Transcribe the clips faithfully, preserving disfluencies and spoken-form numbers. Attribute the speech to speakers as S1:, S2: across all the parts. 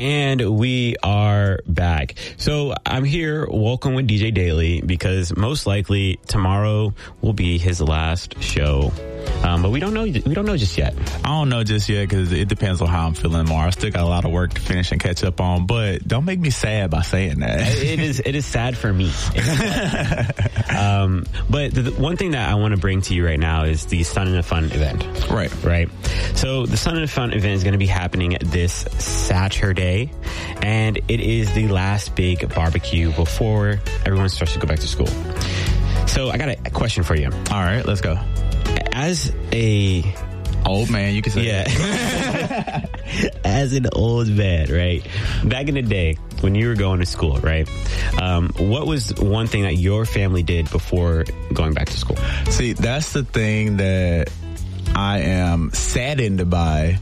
S1: And we are back. So I'm here, welcome with D J Daily, because most likely tomorrow will be his last show. Um, but we don't know. We don't know just yet.
S2: I don't know just yet because it depends on how I'm feeling tomorrow. I still got a lot of work to finish and catch up on. But don't make me sad by saying that.
S1: It is. It is sad for me. um, but the, the one thing that I want to bring to you right now is the Sun and the Fun event.
S2: Right.
S1: Right. So the Sun and the Fun event is going to be happening this Saturday, and it is the last big barbecue before everyone starts to go back to school. So I got a question for you.
S2: All right, let's go.
S1: As a
S2: old man, you can say.
S1: Yeah. As an old man, right? Back in the day when you were going to school, right? Um, what was one thing that your family did before going back to school?
S2: See, that's the thing that I am saddened by,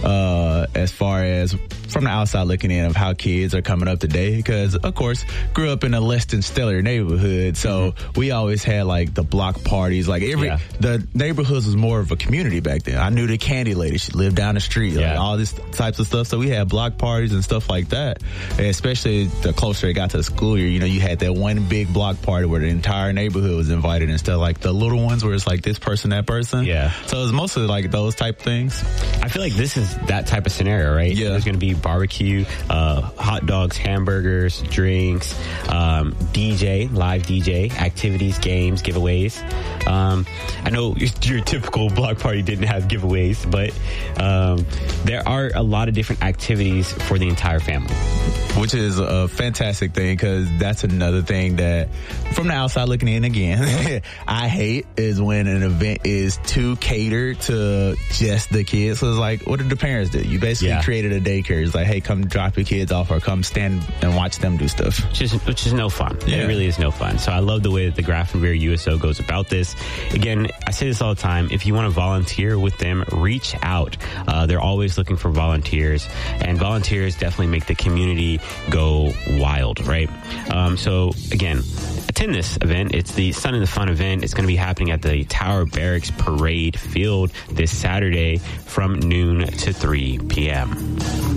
S2: uh, as far as from the outside looking in of how kids are coming up today. Because, of course, grew up in a less than stellar neighborhood. So mm-hmm. we always had like the block parties. Like every, yeah. the neighborhoods was more of a community back then. I knew the candy lady. She lived down the street. Yeah. Like all these types of stuff. So we had block parties and stuff like that. And especially the closer it got to the school year, you know, you had that one big block party where the entire neighborhood was invited instead of like the little ones where it's like this person, that person.
S1: Yeah.
S2: So it was mostly like those type things.
S1: I feel like this is that type of scenario, right?
S2: Yeah.
S1: There's going to be barbecue, uh, hot dogs, hamburgers, drinks, um, D J, live D J, activities, games, giveaways. Um, I know your, your typical block party didn't have giveaways, but um, there are a lot of different activities for the entire family.
S2: Which is a fantastic thing because that's another thing that, from the outside looking in again, I hate is when an event is too catered to just the kids. So it's like, what did the parents do? You basically yeah. created a daycare. It's like, hey, come drop your kids off or come stand and watch them do stuff.
S1: Which is, which is no fun. Yeah. It really is no fun. So I love the way that the Grafenberry U S O goes about this. Again, I say this all the time. If you want to volunteer with them, reach out. Uh, they're always looking for volunteers, and volunteers definitely make the community go wild, right? Um, so again, attend this event. It's the Sun and the Fun event. It's going to be happening at the Tower Barracks Parade Field this Saturday from noon to three p.m.